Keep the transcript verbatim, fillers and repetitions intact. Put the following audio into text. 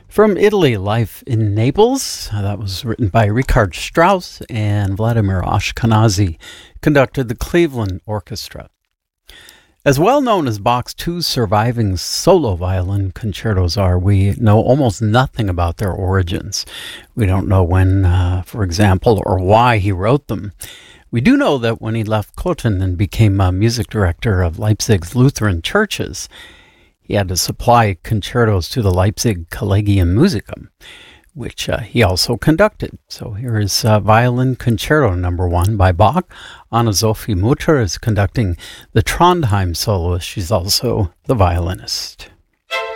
From Italy, Life in Naples. Uh, That was written by Richard Strauss, and Vladimir Ashkenazy conducted the Cleveland Orchestra. As well known as Bach's two surviving solo violin concertos are, we know almost nothing about their origins. We don't know when, uh, for example, or why he wrote them. We do know that when he left Cothen and became a music director of Leipzig's Lutheran churches, he had to supply concertos to the Leipzig Collegium Musicum, which uh, he also conducted. So here is uh, Violin Concerto Number One by Bach. Anna-Sophie Mutter is conducting the Trondheim soloist. She's also the violinist.